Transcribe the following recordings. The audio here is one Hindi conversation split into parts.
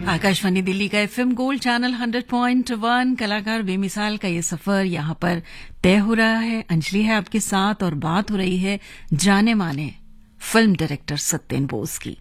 आकाशवाणी दिल्ली का एफएम गोल्ड चैनल 100.1 कलाकार बेमिसाल का ये सफर यहाँ पर तय हो रहा है। अंजलि है आपके साथ और बात हो रही है जाने माने फिल्म डायरेक्टर सत्येन बोस की।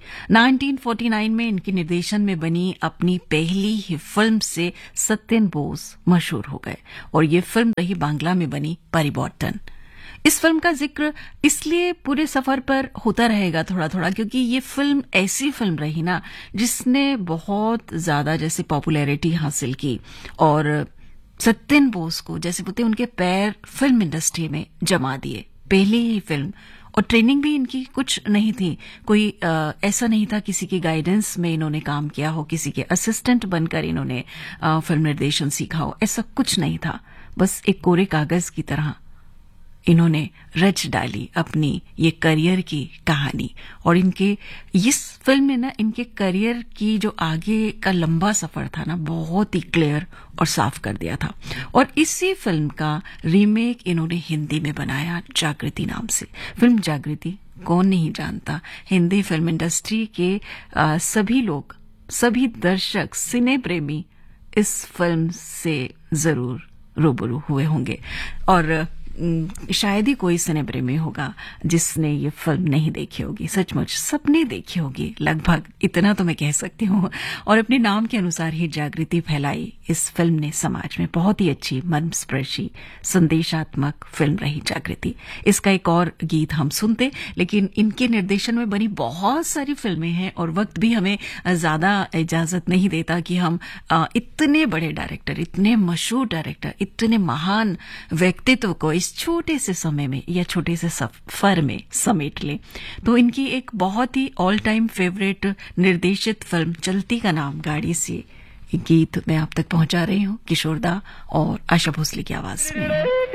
1949 में इनके निर्देशन में बनी अपनी पहली ही फिल्म से सत्येन बोस मशहूर हो गए और ये फिल्म रही बांग्ला में बनी परिवर्तन। इस फिल्म का जिक्र इसलिए पूरे सफर पर होता रहेगा थोड़ा थोड़ा क्योंकि ये फिल्म ऐसी फिल्म रही ना जिसने बहुत ज्यादा जैसे पॉपुलैरिटी हासिल की और सत्येन बोस को जैसे बोलते उनके पैर फिल्म इंडस्ट्री में जमा दिए। पहली ही फिल्म और ट्रेनिंग भी इनकी कुछ नहीं थी, कोई ऐसा नहीं था किसी के गाइडेंस में इन्होंने काम किया हो, किसी के असिस्टेंट बनकर इन्होंने फिल्म निर्देशन सीखा हो, ऐसा कुछ नहीं था। बस एक कोरे कागज की तरह इन्होंने रच डाली अपनी ये करियर की कहानी और इनके इस फिल्म में ना इनके करियर की जो आगे का लंबा सफर था ना बहुत ही क्लियर और साफ कर दिया था। और इसी फिल्म का रीमेक इन्होंने हिंदी में बनाया जागृति नाम से। फिल्म जागृति कौन नहीं जानता, हिंदी फिल्म इंडस्ट्री के सभी लोग, सभी दर्शक, सिने प्रेमी इस फिल्म से जरूर रूबरू हुए होंगे और शायद ही कोई सिने प्रेमी होगा जिसने ये फिल्म नहीं देखी होगी। सचमुच सबने देखी होगी लगभग, इतना तो मैं कह सकती हूँ। और अपने नाम के अनुसार ही जागृति फैलाई इस फिल्म ने समाज में। बहुत ही अच्छी मनस्पर्शी संदेशात्मक फिल्म रही जागृति। इसका एक और गीत हम सुनते, लेकिन इनके निर्देशन में बनी बहुत सारी फिल्में हैं और वक्त भी हमें ज्यादा इजाजत नहीं देता कि हम इतने बड़े डायरेक्टर, इतने मशहूर डायरेक्टर, इतने महान व्यक्तित्व को इस छोटे से समय में या छोटे से सफर में समेट ले। तो इनकी एक बहुत ही ऑल टाइम फेवरेट निर्देशित फिल्म चलती का नाम गाड़ी से गीत मैं आप तक पहुंचा रही हूं किशोरदा और आशा भोसले की आवाज में।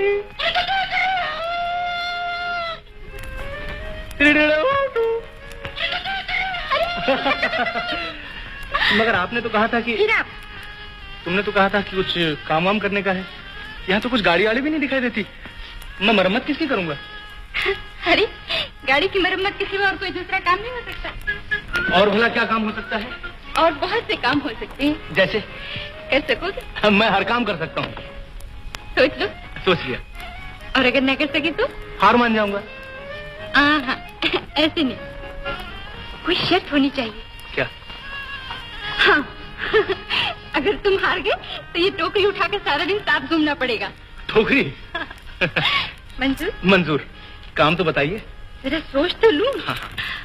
मगर आपने तो कहा था कि तुमने तो कहा था कि कुछ काम वाम करने का है। यहाँ तो कुछ गाड़ी वाली भी नहीं दिखाई देती। मैं मरम्मत किसकी करूंगा? अरे गाड़ी की मरम्मत के सिवा और कोई दूसरा काम नहीं हो सकता। और भला क्या काम हो सकता है? और बहुत से काम हो सकते हैं। जैसे? कर सकोगे? मैं हर काम कर सकता हूँ। सोच लो। सोच लिया। और अगर न कर सके तो? हार मान जाऊंगा। हाँ ऐसे नहीं, कोई शर्त होनी चाहिए। क्या? हाँ अगर तुम हार गए तो ये टोकरी उठाकर सारा दिन साथ घूमना पड़ेगा। टोकरी? मंजूर? मंजूर। काम तो बताइए। जरा सोच तो लूं। हाँ।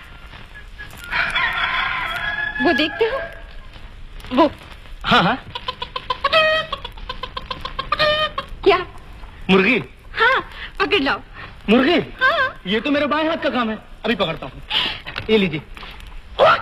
वो देखते हो वो? हाँ। क्या? मुर्गी? हाँ पकड़ लाओ। मुर्गी? हाँ। ये तो मेरे बाएं हाथ का काम है, अभी पकड़ता हूँ। ये लीजिए।